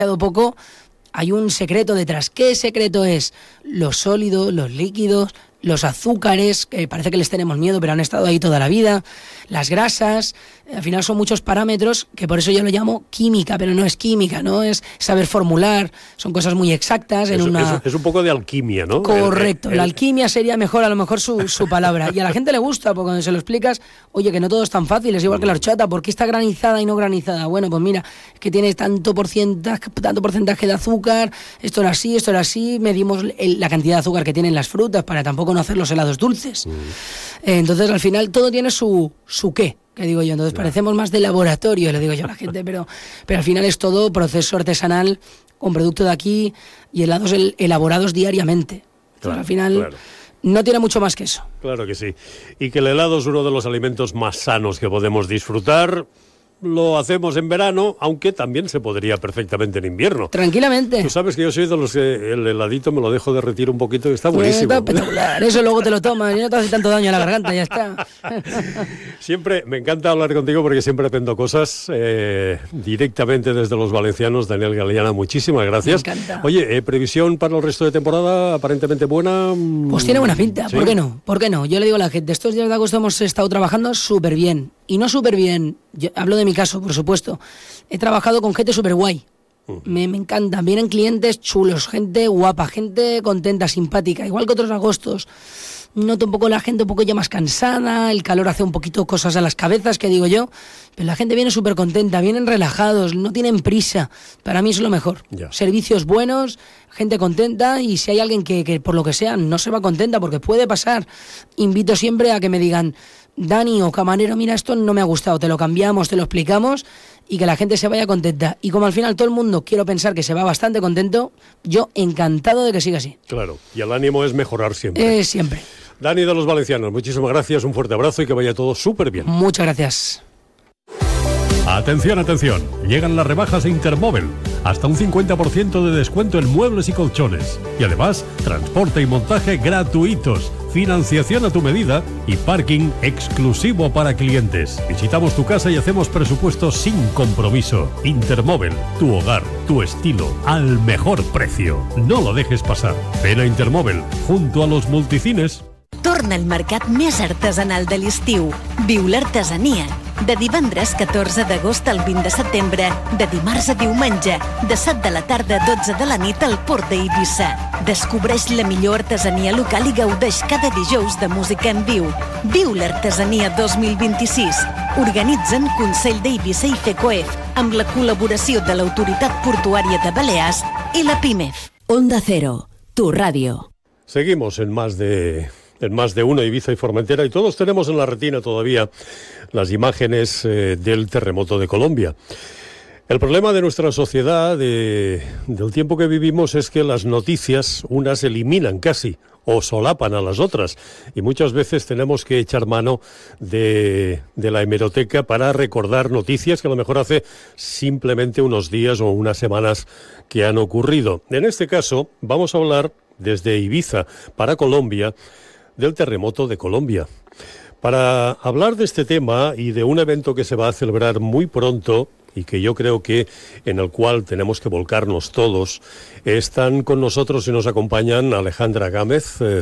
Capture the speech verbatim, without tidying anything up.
poco, hay un secreto detrás. ¿Qué secreto es? Los sólidos, los líquidos, los azúcares, que parece que les tenemos miedo, pero han estado ahí toda la vida, las grasas, al final son muchos parámetros, que por eso yo lo llamo química, pero no es química, no es saber formular, son cosas muy exactas. En es, una... es, es un poco de alquimia, ¿no? Correcto, el, el, la alquimia sería mejor, a lo mejor su, su palabra, y a la gente le gusta, porque cuando se lo explicas, oye, que no todo es tan fácil, es igual que la horchata, ¿por qué está granizada y no granizada? Bueno, pues mira, es que tiene tanto porcentaje, tanto porcentaje de azúcar, esto era así, esto era así, medimos el, la cantidad de azúcar que tienen las frutas para tampoco no hacer los helados dulces. Mm. Eh, entonces, al final, todo tiene su, su qué, que digo yo. Entonces, claro, parecemos más de laboratorio, le digo yo a la gente, pero, pero al final es todo proceso artesanal, con producto de aquí y helados el, elaborados diariamente. Entonces, claro, al final... Claro. No tiene mucho más que eso. Claro que sí. Y que el helado es uno de los alimentos más sanos que podemos disfrutar. Lo hacemos en verano, aunque también se podría perfectamente en invierno. Tranquilamente. Tú sabes que yo soy de los que el heladito me lo dejo derretir un poquito y está buenísimo. Está espectacular. Eso luego te lo tomas y no te hace tanto daño a la garganta, ya está. Siempre me encanta hablar contigo porque siempre aprendo cosas eh, directamente desde los valencianos. Daniel Galeana, muchísimas gracias. Me encanta. Oye, eh, ¿previsión para el resto de temporada aparentemente buena? Pues tiene buena pinta, ¿sí? ¿Por qué no? ¿Por qué no? Yo le digo a la gente, estos días de agosto hemos estado trabajando súper bien. Y no súper bien, yo hablo de mi caso, por supuesto. He trabajado con gente súper guay. Uh-huh. Me, me encantan. Vienen clientes chulos, gente guapa, gente contenta, simpática. Igual que otros agostos. Noto un poco la gente un poco ya más cansada, el calor hace un poquito cosas a las cabezas, que digo yo. Pero la gente viene súper contenta, vienen relajados, no tienen prisa. Para mí es lo mejor. Yeah. Servicios buenos, gente contenta, y si hay alguien que, que por lo que sea no se va contenta, porque puede pasar, invito siempre a que me digan... Dani o camarero, mira, esto no me ha gustado, te lo cambiamos, te lo explicamos, y que la gente se vaya contenta. Y como al final todo el mundo, quiero pensar que se va bastante contento, yo encantado de que siga así. Claro, y el ánimo es mejorar siempre. Eh, siempre. Dani de los Valencianos, muchísimas gracias, un fuerte abrazo y que vaya todo súper bien. Muchas gracias. Atención, atención, llegan las rebajas de Intermóvil, hasta un cincuenta por ciento de descuento en muebles y colchones, y además transporte y montaje gratuitos, financiación a tu medida y parking exclusivo para clientes. Visitamos tu casa y hacemos presupuestos sin compromiso. Intermóvil, tu hogar, tu estilo, al mejor precio. No lo dejes pasar. Ven a Intermóvil, junto a los multicines. Torna al mercat més artesanal de l'estiu. Viu l'artesania. De divendres catorze d'agost al vint de setembre, de dimarts a diumenge, de set de la tarda a dotze de la nit al Port d'Eivissa. Descobreix la millor artesania local i gaudeix cada dijous de música en viu. Viu l'artesania dos mil vint-i-sis. Organitzen Consell d'Eivissa i FECOEF, amb la col·laboració de l'Autoritat Portuària de Balears i la PIMEF. Onda Cero, tu radio. Seguimos en más de... en más de uno, Ibiza y Formentera, y todos tenemos en la retina todavía las imágenes eh, del terremoto de Colombia. El problema de nuestra sociedad, de, del tiempo que vivimos, es que las noticias, unas eliminan casi o solapan a las otras, y muchas veces tenemos que echar mano de, de la hemeroteca para recordar noticias que a lo mejor hace simplemente unos días o unas semanas que han ocurrido. En este caso, vamos a hablar desde Ibiza para Colombia del terremoto de Colombia. Para hablar de este tema y de un evento que se va a celebrar muy pronto y que yo creo que en el cual tenemos que volcarnos todos, están con nosotros y nos acompañan Alejandra Gámez, eh,